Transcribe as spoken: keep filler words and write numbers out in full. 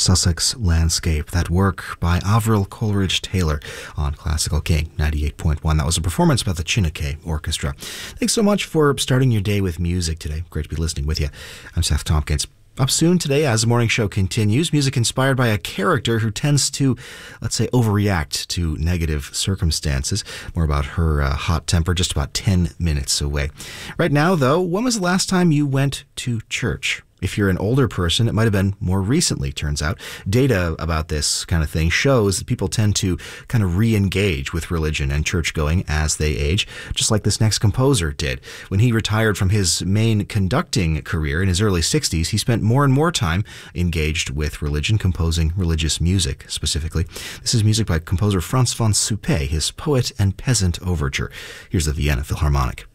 Sussex Landscape, that work by Avril Coleridge-Taylor on Classical King ninety-eight point one. That was a performance by the Chineke Orchestra. Thanks so much for starting your day with music today. Great to be listening with you. I'm Seth Tompkins. Up soon today, as the morning show continues, music inspired by a character who tends to, let's say, overreact to negative circumstances. More about her uh, hot temper just about ten minutes away. Right now, though, when was the last time you went to church? If you're an older person, it might have been more recently, turns out. Data about this kind of thing shows that people tend to kind of re-engage with religion and church-going as they age, just like this next composer did. When he retired from his main conducting career in his early sixties, he spent more and more time engaged with religion, composing religious music specifically. This is music by composer Franz von Suppé, his Poet and Peasant Overture. Here's the Vienna Philharmonic.